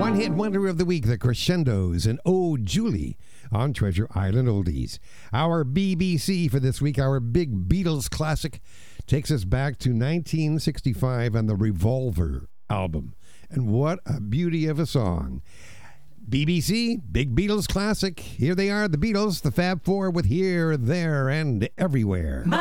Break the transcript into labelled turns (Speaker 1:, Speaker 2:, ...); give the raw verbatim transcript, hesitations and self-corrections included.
Speaker 1: One hit wonder of the week, the Crescendos and Oh Julie on Treasure Island Oldies. Our B B C for this week, our big Beatles classic, takes us back to nineteen sixty-five and the Revolver album. And what a beauty of a song. B B C, Big Beatles Classic. Here they are, the Beatles, the Fab Four with Here, There, and Everywhere.